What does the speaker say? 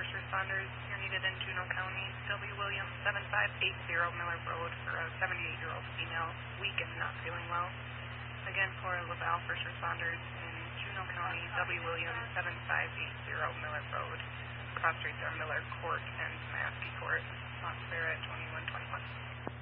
first responders. You're needed in Juneau County. W. Williams, 7580 Miller Road for a 78-year-old female, weak and not feeling well. Again, for Laval first responders in Juneau County. W. Williams, 7580 Miller Road. Cross streets are Miller Court and Maskey Court. Lost there at 2121.